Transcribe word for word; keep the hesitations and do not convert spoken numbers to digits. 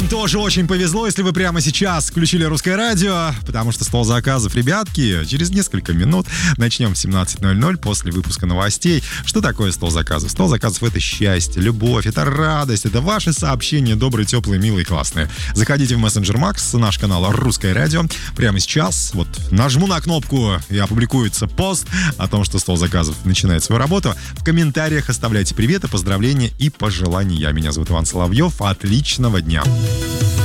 Вам тоже очень повезло, если вы прямо сейчас включили Русское радио, потому что стол заказов, ребятки, через несколько минут начнем в семнадцать ноль ноль после выпуска новостей. Что такое стол заказов? Стол заказов — это счастье, любовь, это радость, это ваши сообщения добрые, теплые, милые, классные. Заходите в мессенджер Макс, наш канал Русское радио. Прямо сейчас вот нажму на кнопку, и опубликуется пост о том, что стол заказов начинает свою работу. В комментариях оставляйте приветы, поздравления и пожелания. Меня зовут Иван Соловьев. Отличного дня.